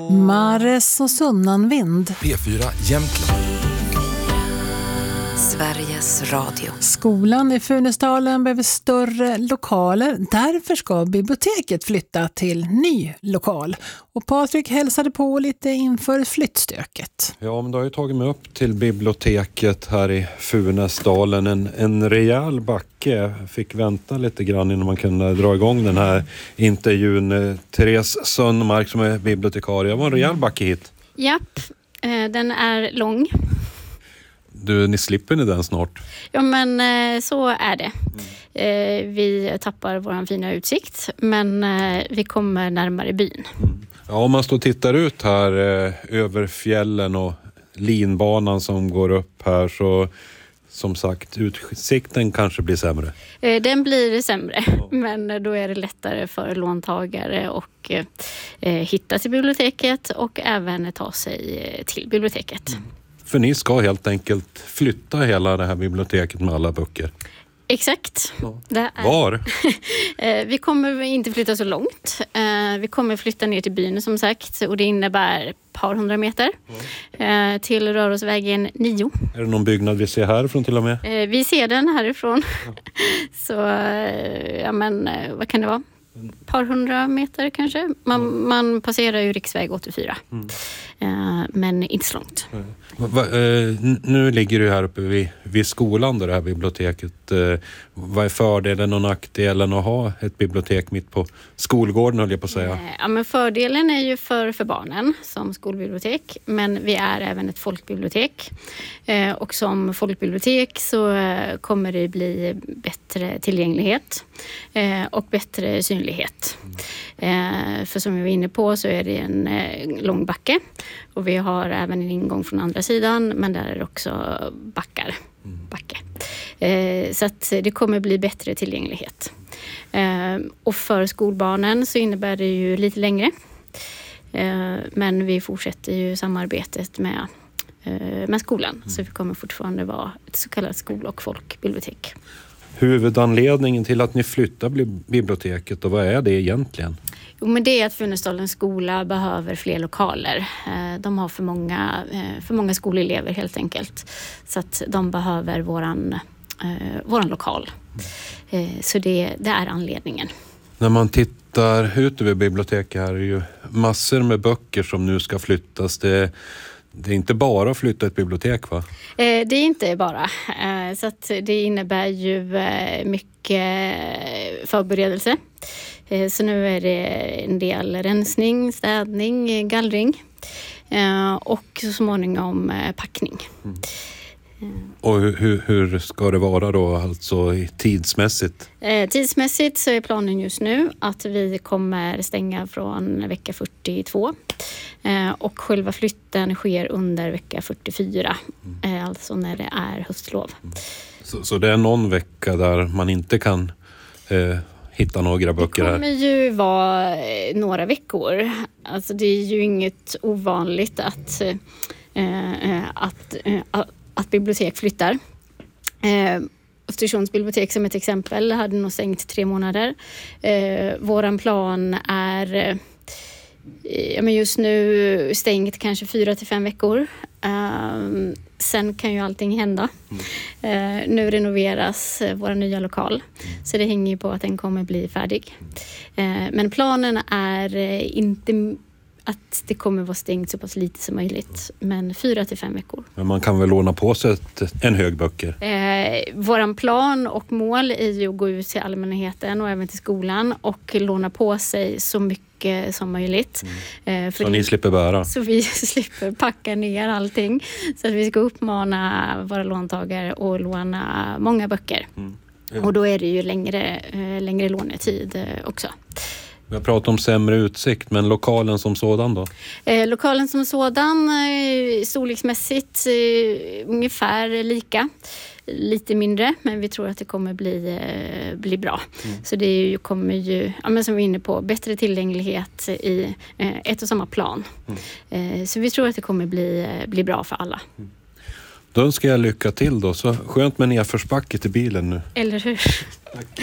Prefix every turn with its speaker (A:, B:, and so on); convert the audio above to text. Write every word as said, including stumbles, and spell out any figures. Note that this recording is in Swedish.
A: Mares och Sunnanvind.
B: P fyra Jämtland.
C: Sveriges Radio.
A: Skolan i Funäsdalen behöver större lokaler. Därför ska biblioteket flytta till ny lokal. Och Patrik hälsade på lite inför flyttstöket.
D: Ja, men då har jag tagit mig upp till biblioteket här i Funäsdalen. En, en rejäl backe. Fick vänta lite grann innan man kunde dra igång den här intervjun. Therese Sundmark som är bibliotekarie. Det var en rejäl backe hit.
E: Japp, den är lång.
D: Du, ni slipper ni den snart?
E: Ja, men så är det. Mm. Vi tappar vår fina utsikt, men vi kommer närmare byn.
D: Mm. Ja, om man står och tittar ut här över fjällen och linbanan som går upp här, så som sagt, utsikten kanske blir sämre.
E: Den blir sämre, ja. Men då är det lättare för låntagare och eh, hitta till biblioteket och även ta sig till biblioteket.
D: Mm. För ni ska helt enkelt flytta hela det här biblioteket med alla böcker.
E: Exakt.
D: Ja.
E: Det är...
D: Var?
E: Vi kommer inte flytta så långt. Vi kommer flytta ner till byn som sagt. Och det innebär ett par hundra meter. Ja. Till Rörosvägen nio.
D: Är det någon byggnad vi ser härifrån till och med?
E: Vi ser den härifrån. Ja. Så, ja men vad kan det vara? Ett par hundra meter kanske. Man, mm. man passerar ju riksväg åttiofyra. Mm. Uh, men inte så långt.
D: Mm. Va, uh, nu ligger du här uppe vid, vid skolan då, det här biblioteket. Uh, vad är fördelen och nackdelen att ha ett bibliotek mitt på skolgården, höll jag på att säga?
E: Uh, ja, men fördelen är ju för, för barnen som skolbibliotek. Men vi är även ett folkbibliotek. Uh, och som folkbibliotek så uh, kommer det bli bättre tillgänglighet. Uh, och bättre synlighet. Mm. För som jag var inne på så är det en lång backe. Och vi har även en ingång från andra sidan. Men där är det också backar. Mm. Backe. Så att det kommer bli bättre tillgänglighet. Och för skolbarnen så innebär det ju lite längre. Men vi fortsätter ju samarbetet med, med skolan. Mm. Så vi kommer fortfarande vara ett så kallat skol- och folkbibliotek.
D: Huvudanledningen till att ni flyttar biblioteket, och vad är det egentligen?
E: Jo, men det är att Funäsdalens skola behöver fler lokaler. De har för många, för många skolelever helt enkelt. Så att de behöver våran, våran lokal. Så det, det är anledningen. När
D: man tittar ut över biblioteket här är ju massor med böcker som nu ska flyttas. Det Det är inte bara att flytta ett bibliotek, va?
E: Det är inte bara. Så att det innebär ju mycket förberedelse. Så nu är det en del rensning, städning, gallring och så småningom packning. Mm.
D: Och hur, hur ska det vara då, alltså tidsmässigt?
E: Eh, tidsmässigt så är planen just nu att vi kommer stänga från vecka fyrtiotvå. Eh, och själva flytten sker under vecka fyrtiofyra. Mm. Eh, alltså när det är höstlov. Mm.
D: Så, så det är någon vecka där man inte kan eh, hitta några böcker här?
E: Det kommer ju vara några veckor. Alltså det är ju inget ovanligt att... Eh, att, eh, att att bibliotek flyttar. Eh, Östersunds bibliotek som ett exempel hade nog stängt tre månader. Eh, våran plan är eh, ja, men just nu stängt kanske fyra till fem veckor. Eh, sen kan ju allting hända. Mm. Eh, nu renoveras eh, våra nya lokal. Mm. Så det hänger ju på att den kommer bli färdig. Eh, men planen är eh, inte... att det kommer vara stängt så pass lite som möjligt. Men fyra till fem veckor. Men
D: man kan väl låna på sig ett, en hög böcker?
E: Eh, våran plan och mål är ju att gå ut till allmänheten och även till skolan. Och låna på sig så mycket som möjligt.
D: Mm. Eh, för så ni slipper bära?
E: Så vi slipper packa ner allting. Så att vi ska uppmana våra låntagare att låna många böcker. Mm. Ja. Och då är det ju längre, eh, längre lånetid eh, också.
D: Vi har pratat om sämre utsikt, men lokalen som sådan då?
E: Eh, lokalen som sådan, eh, storleksmässigt eh, ungefär lika. Lite mindre, men vi tror att det kommer bli, eh, bli bra. Mm. Så det är ju, kommer ju, ja, men som vi är inne på, bättre tillgänglighet i eh, ett och samma plan. Mm. Eh, så vi tror att det kommer bli, bli bra för alla. Mm.
D: Då önskar jag lycka till då. Så skönt med nedförsbacke till bilen nu.
E: Eller hur?
D: Tack.